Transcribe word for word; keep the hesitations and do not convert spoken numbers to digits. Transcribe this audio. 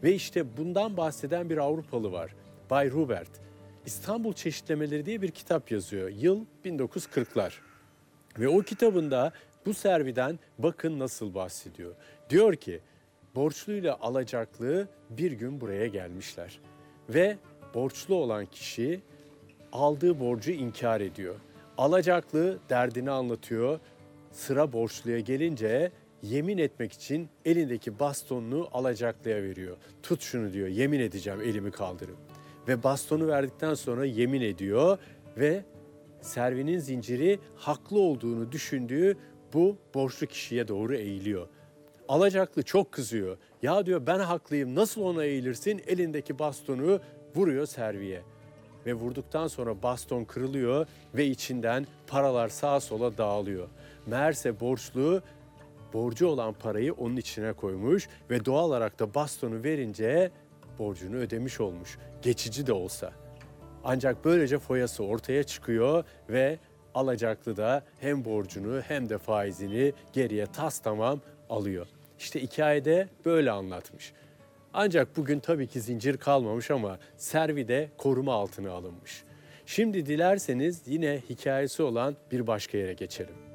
Ve işte bundan bahseden bir Avrupalı var. Bay Rubert. İstanbul Çeşitlemeleri diye bir kitap yazıyor. Yıl bin dokuz yüz kırklar. Ve o kitabında bu serviden bakın nasıl bahsediyor. Diyor ki borçluyla alacaklı bir gün buraya gelmişler. Ve borçlu olan kişi aldığı borcu inkar ediyor. Alacaklı derdini anlatıyor. Sıra borçluya gelince yemin etmek için elindeki bastonunu alacaklıya veriyor. Tut şunu diyor, yemin edeceğim elimi kaldırıp. Ve bastonu verdikten sonra yemin ediyor ve servinin zinciri haklı olduğunu düşündüğü bu borçlu kişiye doğru eğiliyor. Alacaklı çok kızıyor. Ya diyor ben haklıyım, nasıl ona eğilirsin? Elindeki bastonu vuruyor serviye. Ve vurduktan sonra baston kırılıyor ve içinden paralar sağa sola dağılıyor. Meğerse borçlu borcu olan parayı onun içine koymuş ve doğal olarak da bastonu verince borcunu ödemiş olmuş. Geçici de olsa. Ancak böylece foyası ortaya çıkıyor ve alacaklı da hem borcunu hem de faizini geriye tastamam alıyor. İşte hikayede böyle anlatmış. Ancak bugün tabii ki zincir kalmamış ama servi de koruma altına alınmış. Şimdi dilerseniz yine hikayesi olan bir başka yere geçelim.